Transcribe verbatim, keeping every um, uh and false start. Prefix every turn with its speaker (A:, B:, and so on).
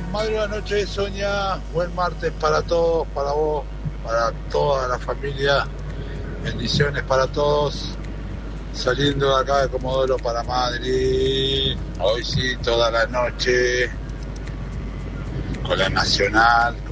A: madrugada noche de Sonia, buen martes para todos, para vos, para toda la familia, bendiciones para todos, saliendo de acá de Comodoro para Madrid, hoy sí, toda la noche, con la Nacional,